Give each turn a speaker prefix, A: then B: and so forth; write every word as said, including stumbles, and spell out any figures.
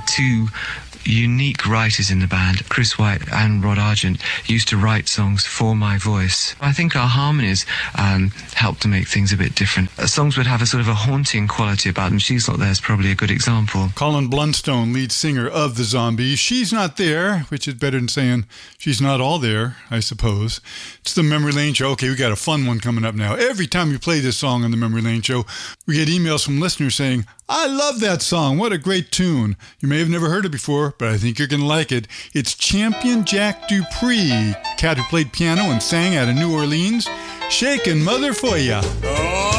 A: two unique writers in the band, Chris White and Rod Argent, used to write songs for my voice. I think our harmonies um, helped to make things a bit different. Uh, songs would have a sort of a haunting quality about them. She's Not There is probably a good example.
B: Colin Blunstone, lead singer of the Zombies. She's Not There, which is better than saying she's not all there, I suppose. It's the Memory Lane Show. Okay, we got a fun one coming up now. Every time you play this song on the Memory Lane Show, we get emails from listeners saying, I love that song. What a great tune. You may have never heard it before, but I think you're going to like it. It's Champion Jack Dupree, cat who played piano and sang out of New Orleans. Shakin' Mother for ya.
C: Oh.